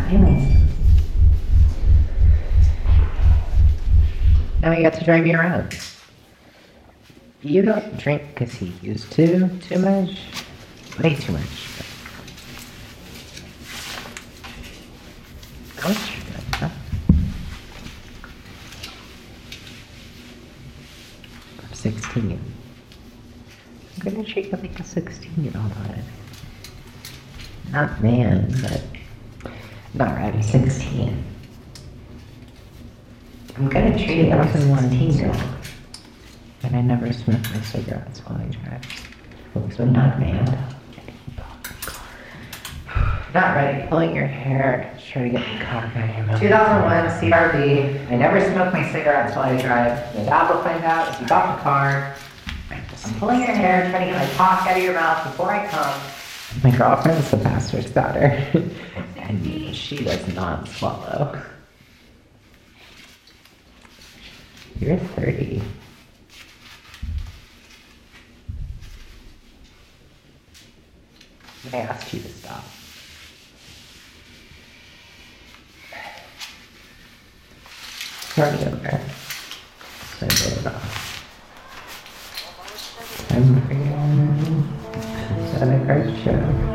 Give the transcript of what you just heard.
Damn. Now he got to drive me around. You don't drink because he used to too much? Way too much. How much you drink, huh? I'm 16. I'm gonna treat you like a 16-year-old on it. Not man, but... Not right, I'm 16. I'm gonna treat you like a 16-year-old. And I never smoke my cigarettes while I drive. So not man. Not ready. Pulling your hair, trying to get the car out of your mouth. 2001 CRV. I never smoke my cigarettes while I drive. The dad will find out if you got the car. I'm pulling your hair, trying to get my talk out of your mouth before I come. My girlfriend's the pastor's daughter. And she does not swallow. You're 30. I asked you to stop. Start it over. So I blow it off. Time for you. Is that a card show?